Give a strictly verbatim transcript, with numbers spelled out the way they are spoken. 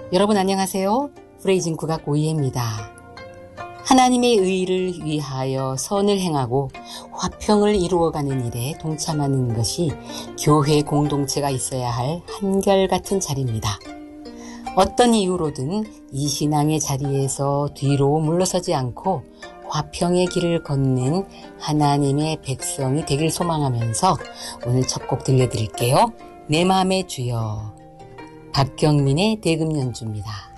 여러분 안녕하세요. 프레이징 국악 오이혜입니다. 하나님의 의를 위하여 선을 행하고 화평을 이루어가는 일에 동참하는 것이 교회 공동체가 있어야 할 한결같은 자리입니다. 어떤 이유로든 이 신앙의 자리에서 뒤로 물러서지 않고 화평의 길을 걷는 하나님의 백성이 되길 소망하면서 오늘 첫 곡 들려드릴게요. 내 마음의 주여. 박경민의 대금 연주입니다.